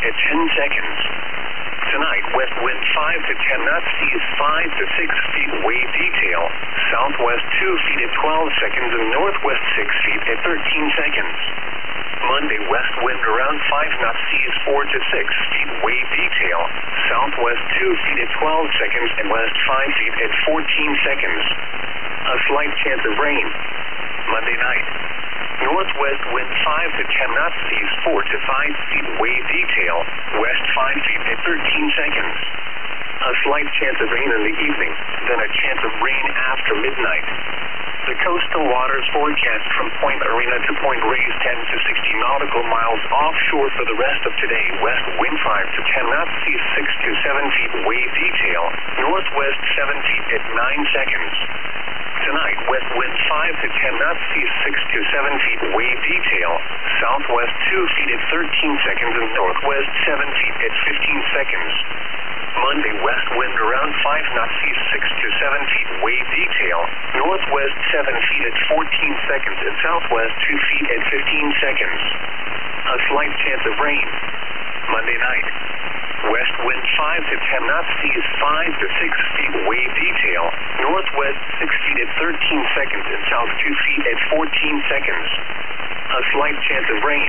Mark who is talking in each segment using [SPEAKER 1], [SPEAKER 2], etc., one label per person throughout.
[SPEAKER 1] at 10 seconds. Tonight, west wind 5 to 10 knots, seas 5 to 6 feet, wave detail. Southwest 2 feet at 12 seconds and northwest 6 feet at 13 seconds. Monday, west wind around 5 knots, seas 4 to 6 feet, wave detail. Southwest 2 feet at 12 seconds and west 5 feet at 14 seconds. A slight chance of rain. Monday night. Northwest wind 5 to 10 knots, seas 4 to 5 feet, wave detail. West 5 feet at 13 seconds. A slight chance of rain in the evening, then a chance of rain after midnight. The coastal waters forecast from Point Arena to Point Reyes 10 to 60 nautical miles offshore for the rest of today. West wind 5 to 10 knots, seas 6 to 7 feet, wave detail. Northwest 7 feet at 9 seconds. Tonight, west wind 5 to 10 knots, seas 6 to 7 feet, wave detail. Southwest 2 feet at 13 seconds and northwest 7 feet at 15 seconds. Monday, west wind around 5 knots, seas 6 to 7 feet, wave detail. Northwest 7 feet at 14 seconds and southwest 2 feet at 15 seconds. A slight chance of rain. Monday night. West wind 5 to 10 knots, seas 5 to 6 feet, wave detail. Northwest 6 feet at 13 seconds and south 2 feet at 14 seconds. A slight chance of rain.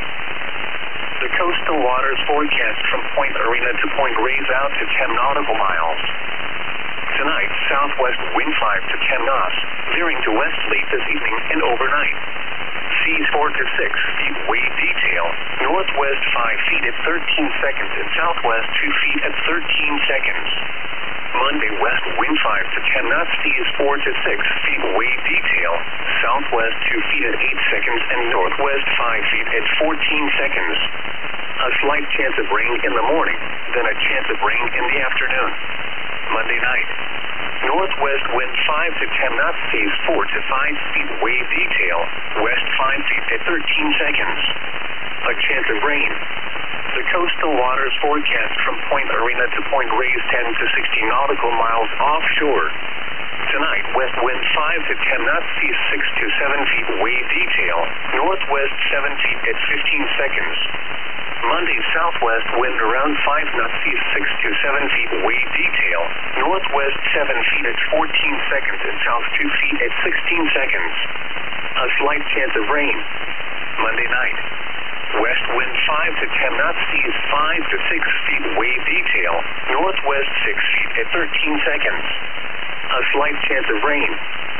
[SPEAKER 1] The coastal waters forecast from Point Arena to Point Reyes out to 10 nautical miles. Tonight, southwest wind 5 to 10 knots, veering to west late this evening and overnight. Seas 4 to 6 feet, wave detail. Northwest 5 feet at 13 seconds and southwest 2 feet at 13 seconds. Monday, west wind 5 to 10 knots, seas 4 to 6 feet, wave detail. Southwest 2 feet at 8 seconds and northwest 5 feet at 14 seconds. A slight chance of rain in the morning, then a chance of rain in the afternoon. Monday night. Northwest wind 5 to 10 knots, seas 4 to 5 feet, wave detail. West 5 feet at 13 seconds. A chance of rain. The coastal waters forecast from Point Arena to Point Reyes 10 to 60 nautical miles offshore. Tonight, west wind 5 to 10 knots, seas 6 to 7 feet, wave detail. Northwest 7 feet at 15 seconds. Monday, southwest wind around 5 knots, seas 6 to 7 feet, wave detail. Northwest 7 feet at 14 seconds and south 2 feet at 16 seconds. A slight chance of rain. Monday night. West wind 5 to 10 knots, seas 5 to 6 feet, wave detail. Northwest 6 feet at 13 seconds. A slight chance of rain.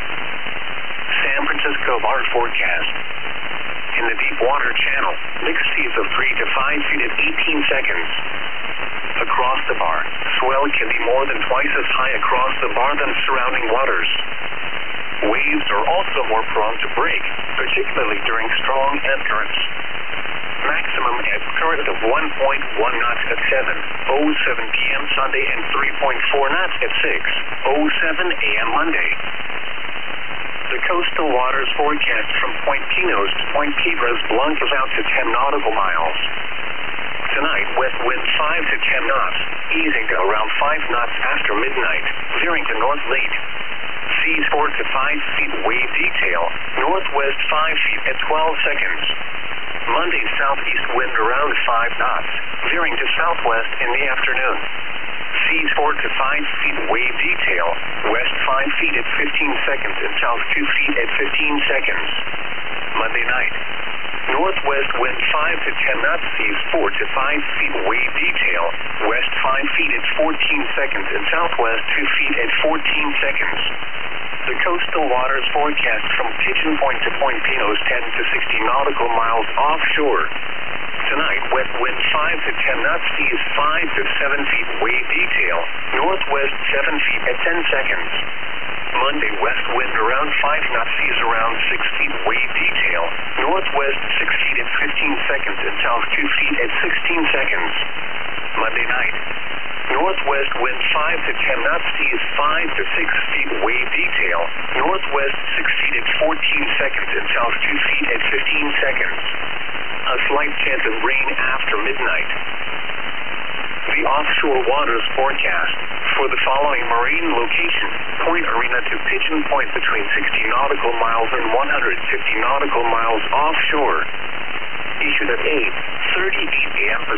[SPEAKER 1] San Francisco bar forecast. In the deep water channel, mixed seas of 3 to 5 feet at 18 seconds. Across the bar, swell can be more than twice as high across the bar than surrounding waters. Waves are also more prone to break, particularly during strong ebb currents. Maximum ebb current of 1.1 knots at 7:07 p.m. Sunday and 3.4 knots at 6:07 a.m. Monday. The coastal waters forecast from Point Pinos to Point Piedras Blancas out to 10 nautical miles. Tonight, west wind 5 to 10 knots, easing to around 5 knots after midnight, veering to north late. Seas 4 to 5 feet, wave detail. Northwest 5 feet at 12 seconds. Monday, southeast wind around 5 knots, veering to southwest in the afternoon. Seas 4 to 5 feet, wave detail. West 5 feet at 15 seconds and south 2 feet at 15 seconds. Monday night. Northwest wind 5 to 10 knots, seas 4 to 5 feet, wave detail. West 5 feet at 14 seconds and southwest 2 feet at 14 seconds. The coastal waters forecast from Pigeon Point to Point Pinos 10 to 60 nautical miles offshore. Tonight, west wind 5 to 10 knots, seas 5 to 7 feet, wave detail. Northwest 7 feet at 10 seconds. Monday, west wind around 5 knots, seas around 6 feet, wave detail. Northwest 6 feet at 15 seconds and south 2 feet at 16 seconds. Monday night. Northwest wind 5 to 10 knots, seas 5 to 6 feet, wave detail. Northwest 6 feet at 14 seconds and south 2 feet at 15 seconds. A slight chance of rain after midnight. The offshore waters forecast for the following marine location: Point Arena to Pigeon Point between 60 nautical miles and 150 nautical miles offshore. Issued at 8:38 a.m.